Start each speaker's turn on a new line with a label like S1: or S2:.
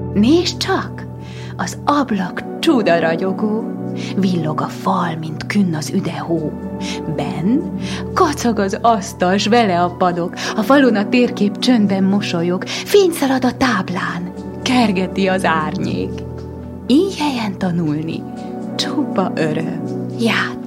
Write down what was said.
S1: Nézd csak! Az ablak csuda ragyogó, villog a fal, mint künn az üdehó. Benn kacag az asztal, s vele a padok, a falon a térkép csöndben mosolyog, fényszalad a táblán, kergeti az árnyék. Így helyen tanulni, csupa öröm, játék.